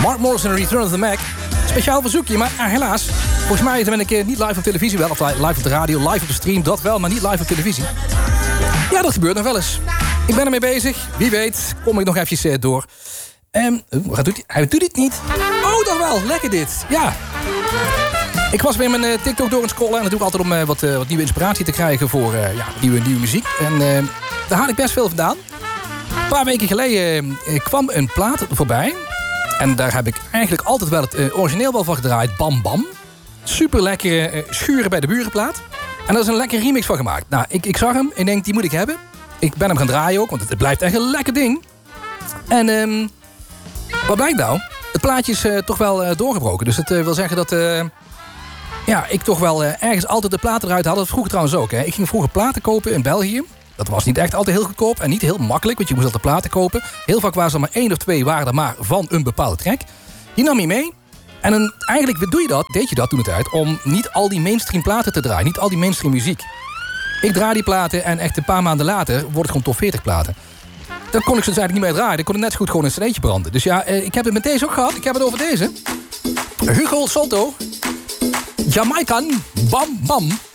Mark Morrison, Return of the Mac. Speciaal verzoekje, maar helaas. Volgens mij ben ik niet live op televisie wel. Of live op de radio, live op de stream, dat wel, maar niet live op televisie. Ja, dat gebeurt nog wel eens. Ik ben ermee bezig. Wie weet, kom ik nog eventjes door. Hij doet dit niet. Oh, toch wel. Lekker dit. Ja. Ik was weer mijn TikTok door het scrollen. En dat doe ik altijd om wat nieuwe inspiratie te krijgen voor nieuwe muziek. En daar haal ik best veel vandaan. Een paar weken geleden kwam een plaat voorbij. En daar heb ik eigenlijk altijd wel het origineel wel van gedraaid. Bam Bam. Super lekkere schuren bij de burenplaat. En daar is een lekkere remix van gemaakt. Nou, ik zag hem en denk, die moet ik hebben. Ik ben hem gaan draaien ook, want het blijft echt een lekker ding. En wat blijkt nou? Het plaatje is toch wel doorgebroken. Dus het wil zeggen dat ik toch wel ergens altijd de platen eruit had. Dat vroeger trouwens ook. Hè. Ik ging vroeger platen kopen in België. Dat was niet echt altijd heel goedkoop en niet heel makkelijk. Want je moest altijd platen kopen. Heel vaak waren ze maar 1 of 2 waren er maar van een bepaalde track. Die nam je mee. En eigenlijk deed je dat toen het uit om niet al die mainstream platen te draaien. Niet al die mainstream muziek. Ik draai die platen en echt een paar maanden later wordt het gewoon top 40 platen. Dan kon ik ze eigenlijk niet meer draaien. Dan kon ik net zo goed gewoon een cd'tje branden. Dus ja, ik heb het met deze ook gehad. Ik heb het over deze. Hugo Salto. Jamaican. Bam Bam.